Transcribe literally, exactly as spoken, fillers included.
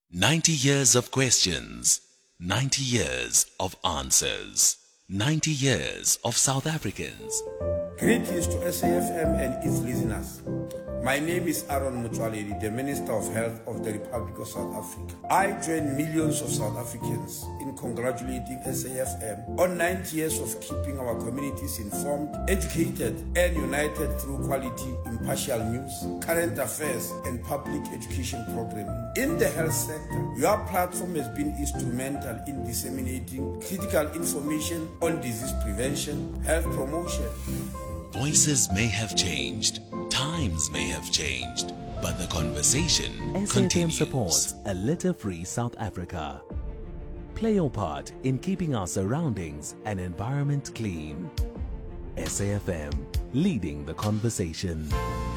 ninety years of questions, ninety years of answers, ninety years of South Africans. Greetings to S A F M and its listeners. My name is Aaron Motsoaledi, the Minister of Health of the Republic of South Africa. I join millions of South Africans in congratulating S A F M on ninety years of keeping our communities informed, educated, and united through quality, impartial news, current affairs, and public education programming. In the health sector, your platform has been instrumental in disseminating critical information on disease prevention, health promotion. Voices may have changed, times may have changed, but the conversation S A F M continues. supports a litter-free South Africa. Play your part in keeping our surroundings and environment clean. S A F M, leading the conversation.